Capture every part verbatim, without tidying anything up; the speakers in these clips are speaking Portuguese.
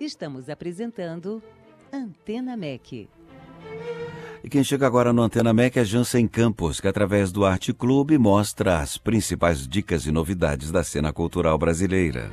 Estamos apresentando Antena M E C. E quem chega agora no Antena M E C é Jansen Campos, que através do Arte Clube mostra as principais dicas e novidades da cena cultural brasileira.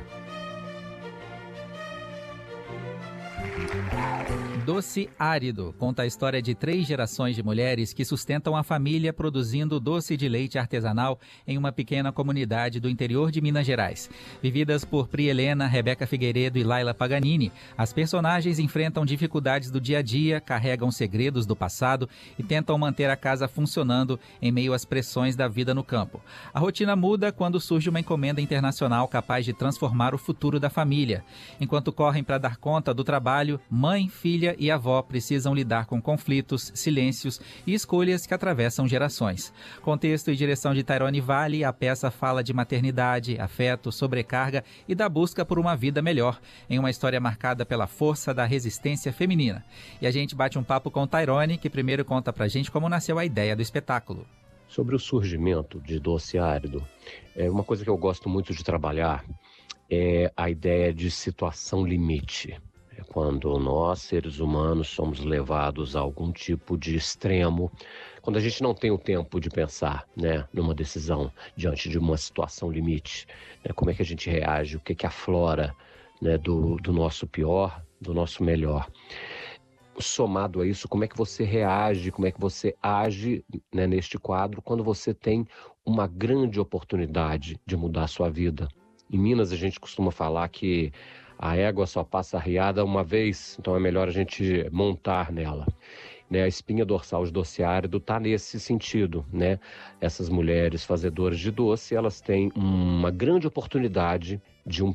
Doce Árido conta a história de três gerações de mulheres que sustentam a família produzindo doce de leite artesanal em uma pequena comunidade do interior de Minas Gerais. Vividas por Pri Helena, Rebeca Figueiredo e Laila Paganini, as personagens enfrentam dificuldades do dia a dia, carregam segredos do passado e tentam manter a casa funcionando em meio às pressões da vida no campo. A rotina muda quando surge uma encomenda internacional capaz de transformar o futuro da família. Enquanto correm para dar conta do trabalho, mãe, filha e avó precisam lidar com conflitos, silêncios e escolhas que atravessam gerações. Contexto e direção de Tairone Vale, a peça fala de maternidade, afeto, sobrecarga e da busca por uma vida melhor, em uma história marcada pela força da resistência feminina. E a gente bate um papo com Tairone, que primeiro conta pra gente como nasceu a ideia do espetáculo. Sobre o surgimento de Doce Árido, é uma coisa que eu gosto muito de trabalhar é a ideia de situação limite. É quando nós, seres humanos, somos levados a algum tipo de extremo, quando a gente não tem o tempo de pensar, né, numa decisão diante de uma situação limite, né, como é que a gente reage, o que que aflora, né, do, do nosso pior, do nosso melhor. Somado a isso, como é que você reage, como é que você age, né, neste quadro quando você tem uma grande oportunidade de mudar a sua vida. Em Minas a gente costuma falar que a égua só passa arriada uma vez, então é melhor a gente montar nela. Né, a espinha dorsal de Doce Árido está nesse sentido, né? Essas mulheres fazedoras de doce, elas têm uma grande oportunidade de um